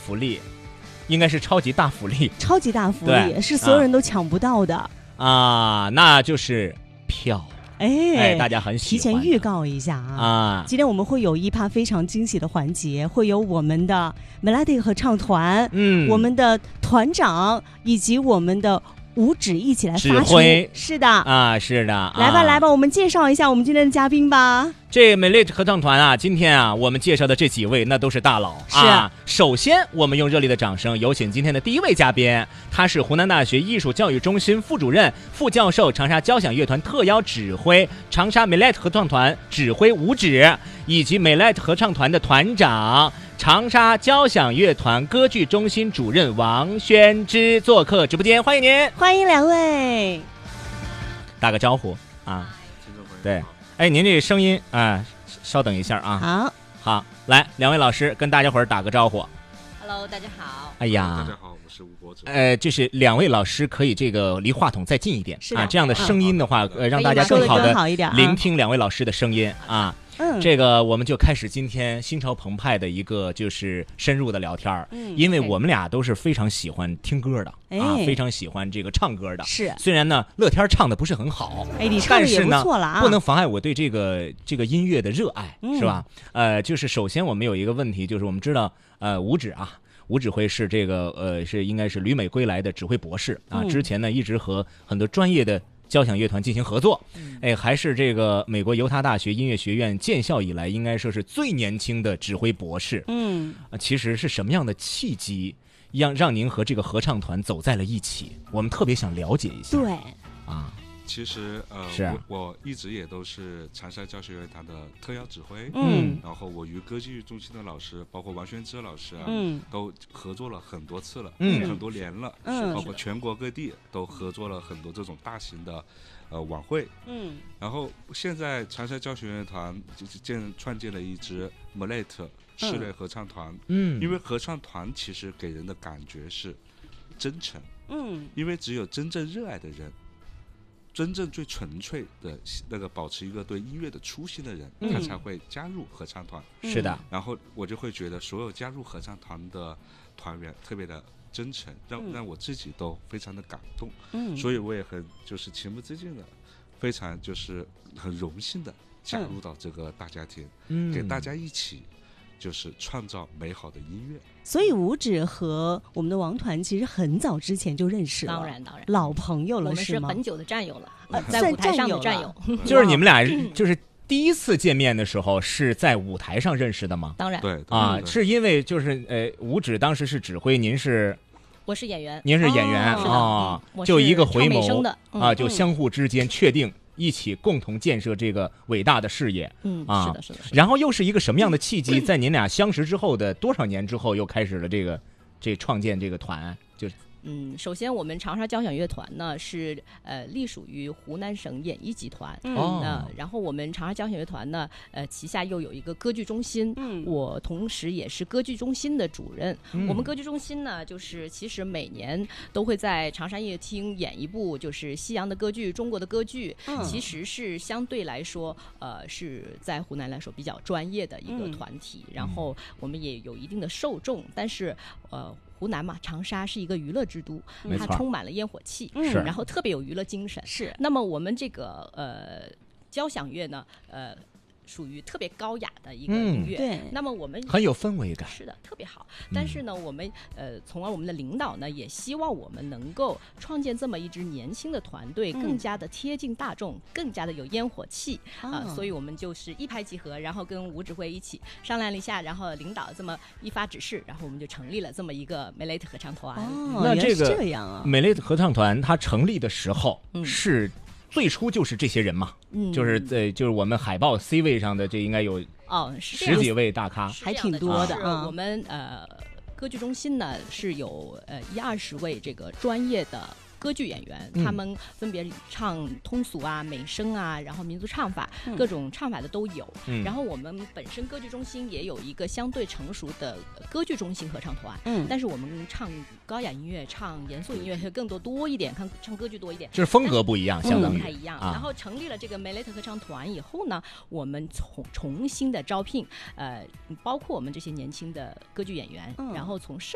福利，应该是超级大福利， 超级大福利是所有人都抢不到的啊，那就是票。大家很喜欢。 提前预告一下啊，今天我们会有一趴非常惊喜的环节，会有我们的 Melodic 合唱团，我们的团长以及我们的五指一起来发指挥。 是的啊， 是的。 来吧，我们介绍一下我们今天的嘉宾吧。 这美丽合唱团啊，今天啊，我们介绍的这几位那都是大佬啊。首先，我们用热烈的掌声有请今天的第一位嘉宾，他是湖南大学艺术教育中心副主任、副教授、长沙交响乐团特邀指挥、长沙美丽合唱团指挥五指，以及美丽合唱团的团长、长沙交响乐团歌剧中心主任王宣之做客直播间，欢迎您， 欢迎两位， 打个招呼啊。对。您这声音啊，稍等一下啊。好，来，两位老师跟大家伙儿打个招呼。 Hello， 大家好。 哎呀， 大家好，我是吴国哲。 就是两位老师可以这个离话筒再近一点啊， 这样的声音的话，让大家更好的聆听两位老师的声音啊。这个我们就开始今天心潮澎湃的一个就是深入的聊天因为我们俩都是非常喜欢听歌的非常喜欢这个唱歌的。 是， 虽然呢乐天唱的不是很好， 你唱的也不错了不能妨碍我对这个音乐的热爱，是吧？就是首先我们有一个问题，就是我们知道吴指挥是这个是应该是旅美归来的指挥博士啊，之前呢一直和很多专业的交响乐团进行合作，还是这个美国犹他大学音乐学院建校以来应该说是最年轻的指挥博士。其实是什么样的契机让您和这个合唱团走在了一起？我们特别想了解一下。 对啊， 其实我一直也都是长沙交响乐团的特邀指挥，然后我与歌剧中心的老师，包括王宣之老师都合作了很多次了，很多年了，包括全国各地都合作了很多这种大型的晚会，然后现在长沙交响乐团创建了一支 Melodic 室内合唱团，因为合唱团其实给人的感觉是真诚，因为只有真正热爱的人，真正最纯粹的那个保持一个对音乐的初心的人，他才会加入合唱团。 是的， 然后我就会觉得所有加入合唱团的团员特别的真诚，让我自己都非常的感动。所以我也很就是情不自禁的，非常就是很荣幸的加入到这个大家庭，给大家一起就是创造美好的音乐。 所以五指和我们的王团其实很早之前就认识了， 当然老朋友了， 我们是很久的战友了，在舞台上的战友。 就是你们俩就是第一次见面的时候是在舞台上认识的吗？ 当然， 对是因为就是五指当时是指挥，您是？ 我是演员， 您是演员就一个回眸就相互之间确定一起共同建设这个伟大的事业。 是的。 然后又是一个什么样的契机，在您俩相识之后的多少年之后，又开始了这创建这个团？就是首先我们长沙交响乐团呢是隶属于湖南省演艺集团，然后我们长沙交响乐团呢旗下又有一个歌剧中心，我同时也是歌剧中心的主任。我们歌剧中心呢就是其实每年都会在长沙音乐厅演一部就是西洋的歌剧、中国的歌剧，其实是相对来说是在湖南来说比较专业的一个团体，然后我们也有一定的受众，但是湖南嘛，长沙是一个娱乐之都，它充满了烟火气，然后特别有娱乐精神。 是。 那么我们这个交响乐呢，属于特别高雅的一个音乐， 对。 那么我们很有氛围感， 是的，特别好。但是呢，我们从而我们的领导呢，也希望我们能够创建这么一支年轻的团队，更加的贴近大众，更加的有烟火气所以我们就是一拍即合，然后跟吴指挥一起商量了一下，然后领导这么一发指示，然后我们就成立了这么一个美丽合唱团。 那这个这样啊， 美丽合唱团它成立的时候是。最初就是这些人嘛，就是我们海报 C 位上的这应该有10几位大咖， 还挺多的我们歌剧中心呢是有20位这个专业的歌剧演员，他们分别唱通俗啊、美声啊，然后民族唱法，各种唱法的都有。然后我们本身歌剧中心也有一个相对成熟的歌剧中心合唱团，但是我们唱高雅音乐、唱严肃音乐会更多一点，唱歌剧多一点， 就是风格不一样，相当于不太一样。然后成立了这个美丽合唱团以后呢，我们重新的招聘，包括我们这些年轻的歌剧演员，然后从